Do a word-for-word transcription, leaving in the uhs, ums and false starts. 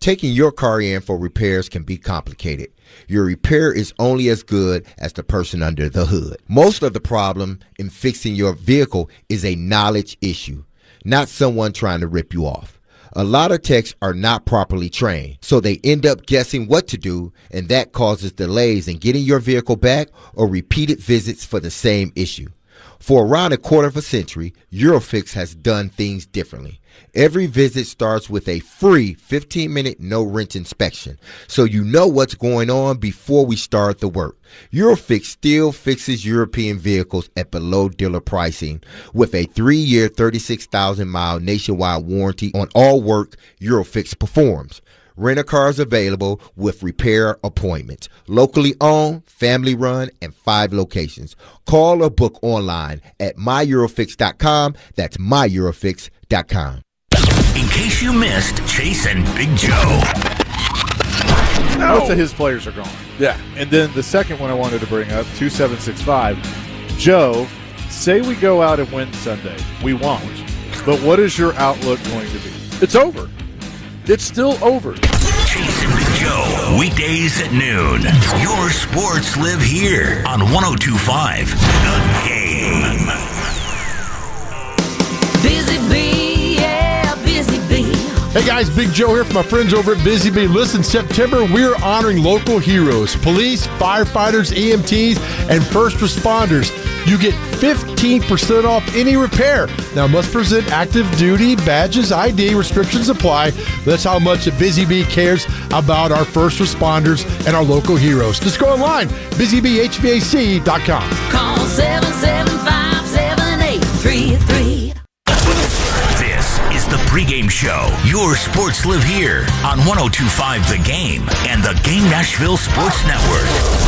Taking your car in for repairs can be complicated. Your repair is only as good as the person under the hood. Most of the problem in fixing your vehicle is a knowledge issue, not someone trying to rip you off. A lot of techs are not properly trained, so they end up guessing what to do, and that causes delays in getting your vehicle back or repeated visits for the same issue. For around a quarter of a century, Eurofix has done things differently. Every visit starts with a free fifteen-minute no-wrench inspection, so you know what's going on before we start the work. Eurofix still fixes European vehicles at below dealer pricing with a three-year, thirty-six thousand mile nationwide warranty on all work Eurofix performs. Rent-a-cars available with repair appointments. Locally owned, family run, and five locations. Call or book online at my eurofix dot com. That's my eurofix dot com. In case you missed Chase and Big Joe. No. Most of his players are gone. Yeah. And then the second one I wanted to bring up, two seven six five. Joe, say we go out and win Sunday. We won't. But what is your outlook going to be? It's over. It's still over. Chase and Big Joe, weekdays at noon. Your sports live here on one oh two point five The Game. Busy Bee, yeah, Busy Bee. Hey guys, Big Joe here from my friends over at Busy Bee. Listen, September we're honoring local heroes, police, firefighters, E M Ts, and first responders. You get fifteen percent off any repair. Now, must present active duty badges, I D, restrictions apply. That's how much Busy Bee cares about our first responders and our local heroes. Just go online, busy bee h v a c dot com. Call seven seven five, seven eight three three. This is the pregame show. Your sports live here on one oh two point five The Game and the Game Nashville Sports Network.